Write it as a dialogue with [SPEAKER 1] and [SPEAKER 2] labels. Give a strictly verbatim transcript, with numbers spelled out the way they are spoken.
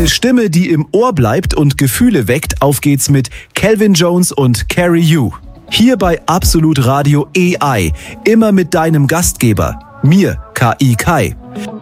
[SPEAKER 1] Eine Stimme, die im Ohr bleibt und Gefühle weckt. Auf geht's mit Calvin Jones und Carrie You. Hier bei Absolut Radio A I. Immer mit deinem Gastgeber, mir, K I Kai.